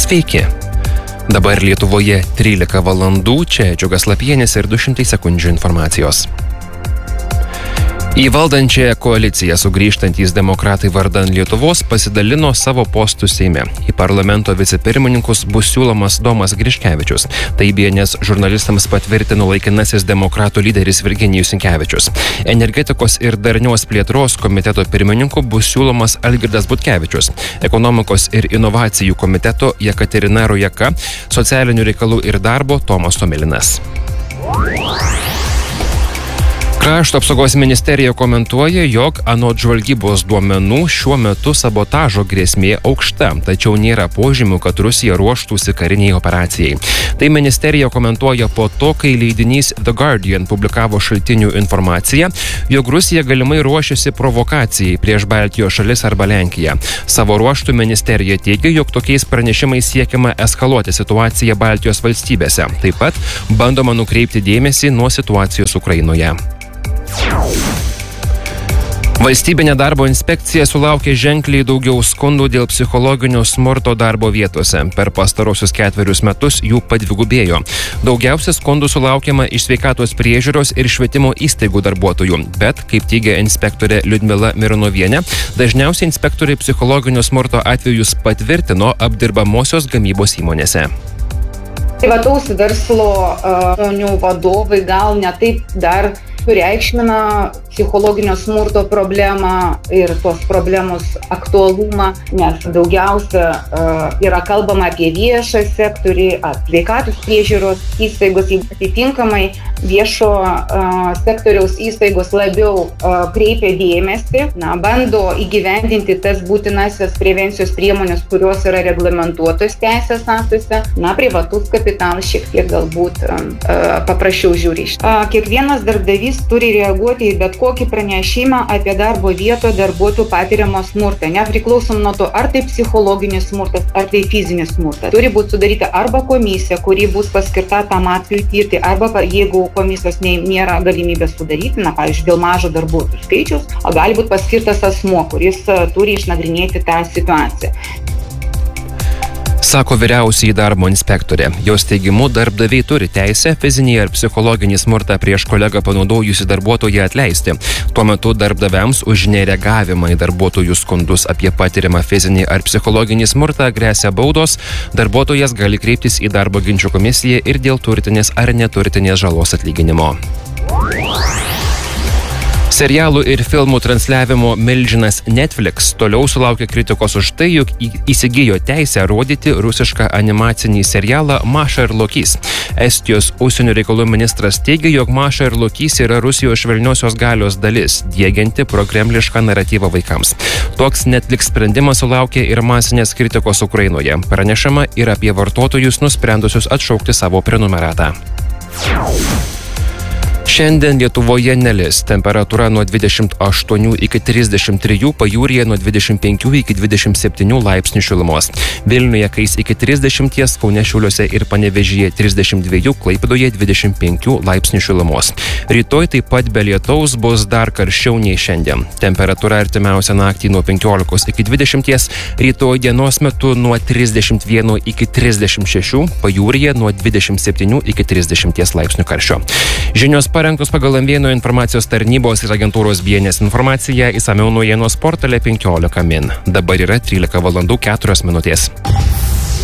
Sveiki. Dabar Lietuvoje 13 valandų, čia Džiugas Lapienis ir 200 sekundžių informacijos. Į valdančiąją koaliciją sugrįžtantys demokratai vardan Lietuvos pasidalino savo postų Seime. Į parlamento vicepirmininkus bus siūlomas Domas Griškevičius. Tai BNS žurnalistams patvirtino laikinasis demokratų lyderis Virginijus Sinkevičius. Energetikos ir darnios plėtros komiteto pirmininku bus siūlomas Algirdas Butkevičius. Ekonomikos ir inovacijų komiteto Jekaterina Rojaka, socialinių reikalų ir darbo Tomas Tomilinas. Krašto apsaugos ministerija komentuoja, jog anot žvalgybos duomenų šiuo metu sabotažo grėsmė aukšta, tačiau nėra požymių, kad Rusija ruoštųsi kariniai operacijai. Tai ministerija komentuoja po to, kai leidinys The Guardian publikavo šaltinių informaciją, jog Rusija galimai ruošiasi provokacijai prieš Baltijos šalis arba Lenkiją. Savo ruoštų ministerija teigia, jog tokiais pranešimais siekiama eskaluoti situaciją Baltijos valstybėse. Taip pat bandoma nukreipti dėmesį nuo situacijos Ukrainoje. Valstybinė darbo inspekcija sulaukė ženkliai daugiau skundų dėl psichologinio smurto darbo vietose. Per pastarosius 4 metus jų padvigubėjo. Daugiausia skundų sulaukiama iš sveikatos priežiūros ir švietimo įstaigų darbuotojų. Bet, kaip teigia inspektorė Liudmila Mironovienė, dažniausiai inspektoriai psichologinio smurto atvejus patvirtino apdirbamosios gamybos įmonėse. Privataus verslo žmonių vadovai gal ne taip dar sureikšmina psichologinio smurto problemą ir tos problemos aktualumą, nes daugiausia yra kalbama apie viešą sektorį, sveikatos priežiūros įstaigos, atitinkamai viešo sektoriaus įstaigos labiau kreipia dėmesį, bando įgyvendinti tas būtinasias prevencijos priemonės, kurios yra reglamentuotos teisės aktuose, privatus kapitalas šiek tiek galbūt paprasčiau žiūri. Kiekvienas darbdavys turi reaguoti į bet kokį pranešimą apie darbo vietą darbuotojų patiriamą smurtą, nepriklausom nuo to, ar tai psichologinis smurtas, ar tai fizinis smurtas. Turi būti sudaryta arba komisija, kuri bus paskirta tam atveju tirti, arba jeigu komisijos nėra galimybės sudaryti, pavyzdžiui, dėl mažo darbuotojų skaičiaus, gali būti paskirtas asmuo, kuris turi išnagrinėti tą situaciją. Sako vyriausioji darbo inspektorė. Jos teigimu, darbdaviai turi teisę fizinį ar psichologinį smurtą prieš kolegą panaudojusi darbuotoją atleisti. Tuo metu darbdaviams už nereagavimą į darbuotojų skundus apie patiriamą fizinį ar psichologinį smurtą gresia baudos. Darbuotojas gali kreiptis į darbo ginčų komisiją ir dėl turtinės ar neturtinės žalos atlyginimo. Serialų ir filmų transliavimo milžinas Netflix toliau sulaukė kritikos už tai, jog įsigijo teisę rodyti rusišką animacinį serialą Maša ir Lokys. Estijos užsienio reikalų ministras teigia, jog Maša ir Lokys yra Rusijos švelniosios galios dalis, diegianti prokremlišką naratyvą vaikams. Toks Netflix sprendimas sulaukė ir masinės kritikos Ukrainoje. Pranešama ir apie vartotojus nusprendusius atšaukti savo prenumeratą. Šiandien Lietuvoje nelis. Temperatūra nuo 28 iki 33, pajūryje nuo 25 iki 27 laipsnių šilumos. Vilniuje kais iki 30, Kaune, Šiauliuose ir Panevėžyje 32, Klaipėdoje 25 laipsnių šilumos. Rytoj taip pat be lietaus bus dar karščiau nei šiandien. Temperatūra artimiausią naktį nuo 15 iki 20, rytoj dienos metu nuo 31 iki 36, pajūryje nuo 27 iki 30 laipsnių karščio. Žinios parengtos pagal Amvieno informacijos tarnybos ir agentūros BNS informaciją, išsamiau naujienos portale 15 min. Dabar yra 13 valandų 4 minutės.